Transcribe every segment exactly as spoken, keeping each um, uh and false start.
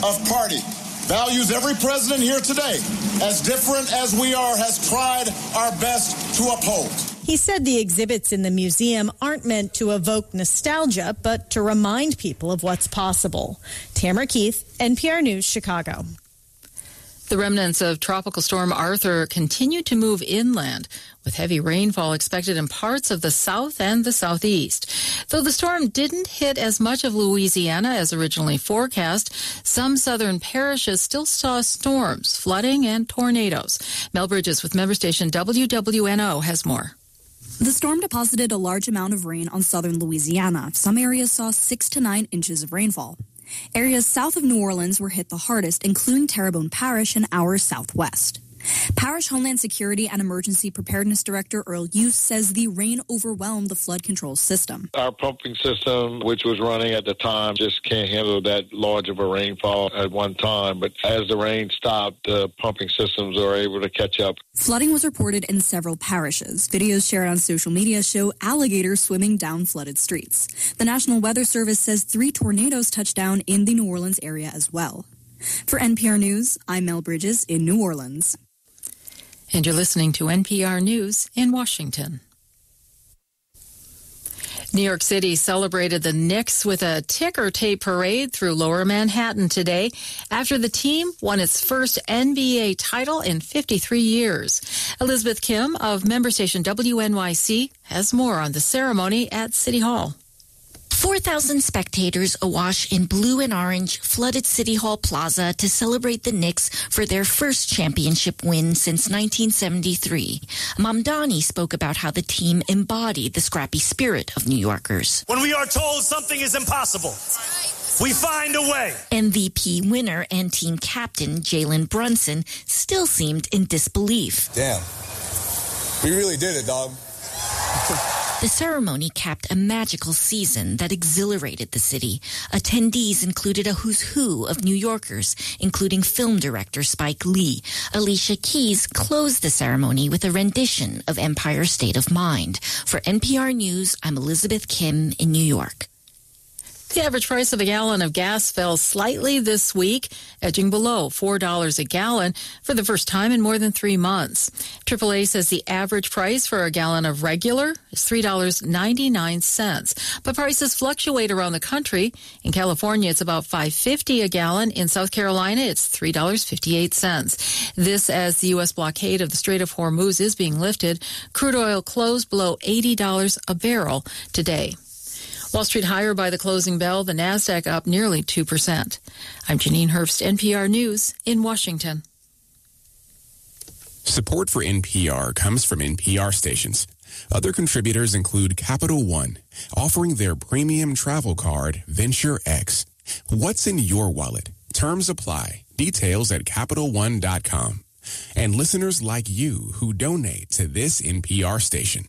of party. Values every president here today, as different as we are, has tried our best to uphold. He said the exhibits in the museum aren't meant to evoke nostalgia, but to remind people of what's possible. Tamara Keith, N P R News, Chicago. The remnants of Tropical Storm Arthur continue to move inland, with heavy rainfall expected in parts of the south and the southeast. Though the storm didn't hit as much of Louisiana as originally forecast, some southern parishes still saw storms, flooding, and tornadoes. Mel Bridges with member station W W N O has more. The storm deposited a large amount of rain on southern Louisiana. Some areas saw six to nine inches of rainfall. Areas south of New Orleans were hit the hardest, including Terrebonne Parish and hours southwest. Parish Homeland Security and Emergency Preparedness Director Earl Hughes says the rain overwhelmed the flood control system. Our pumping system, which was running at the time, just can't handle that large of a rainfall at one time. But as the rain stopped, the pumping systems are able to catch up. Flooding was reported in several parishes. Videos shared on social media show alligators swimming down flooded streets. The National Weather Service says three tornadoes touched down in the New Orleans area as well. For N P R News, I'm Mel Bridges in New Orleans. And you're listening to N P R News in Washington. New York City celebrated the Knicks with a ticker tape parade through Lower Manhattan today after the team won its first N B A title in fifty-three years. Elizabeth Kim of member station W N Y C has more on the ceremony at City Hall. four thousand spectators awash in blue and orange flooded City Hall Plaza to celebrate the Knicks for their first championship win since nineteen seventy-three. Mamdani spoke about how the team embodied the scrappy spirit of New Yorkers. When we are told something is impossible, we find a way. M V P winner and team captain Jalen Brunson still seemed in disbelief. Damn. We really did it, dog. The ceremony capped a magical season that exhilarated the city. Attendees included a who's who of New Yorkers, including film director Spike Lee. Alicia Keys closed the ceremony with a rendition of Empire State of Mind. For N P R News, I'm Elizabeth Kim in New York. The average price of a gallon of gas fell slightly this week, edging below four dollars a gallon for the first time in more than three months. triple A says the average price for a gallon of regular is three dollars and ninety-nine cents. But prices fluctuate around the country. In California, it's about five dollars and fifty cents a gallon. In South Carolina, it's three dollars and fifty-eight cents. This as the U S blockade of the Strait of Hormuz is being lifted. Crude oil closed below eighty dollars a barrel today. Wall Street higher by the closing bell, the Nasdaq up nearly two percent. I'm Janine Herbst, N P R News in Washington. Support for N P R comes from N P R stations. Other contributors include Capital One, offering their premium travel card, Venture X. What's in your wallet? Terms apply. Details at Capital One dot com. And listeners like you who donate to this N P R station.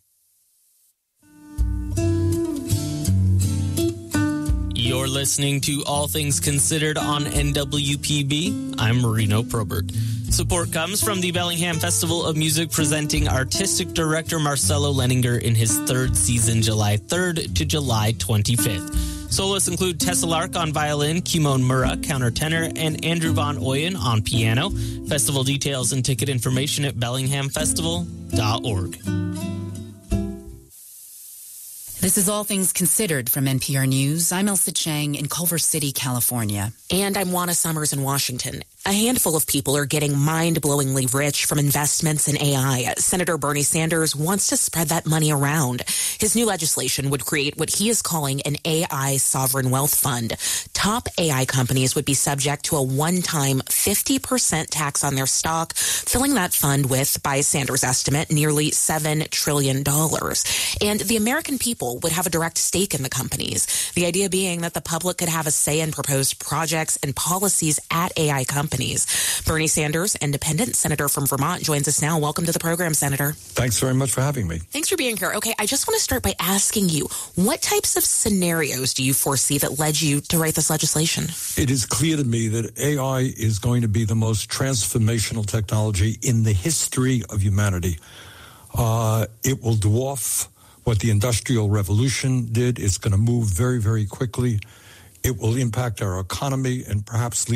You're listening to All Things Considered on N W P B. I'm Marino Probert. Support comes from the Bellingham Festival of Music, presenting artistic director Marcelo Leninger in his third season, July third to July twenty-fifth. Soloists include Tessa Lark on violin, Kimon Murrah countertenor, and Andrew Von Oyen on piano. Festival details and ticket information at bellingham festival dot org. This is All Things Considered from N P R News. I'm Elsa Chang in Culver City, California. And I'm Juana Summers in Washington. A handful of people are getting mind-blowingly rich from investments in A I. Senator Bernie Sanders wants to spread that money around. His new legislation would create what he is calling an A I sovereign wealth fund. Top A I companies would be subject to a one-time fifty percent tax on their stock, filling that fund with, by Sanders' estimate, nearly seven trillion dollars. And the American people would have a direct stake in the companies. The idea being that the public could have a say in proposed projects and policies at A I companies. Bernie Sanders, independent senator from Vermont, joins us now. Welcome to the program, Senator. Thanks very much for having me. Thanks for being here. Okay, I just want to start by asking you, what types of scenarios do you foresee that led you to write this legislation? It is clear to me that A I is going to be the most transformational technology in the history of humanity. Uh, it will dwarf what the Industrial Revolution did. It's going to move very, very quickly. It will impact our economy and perhaps lead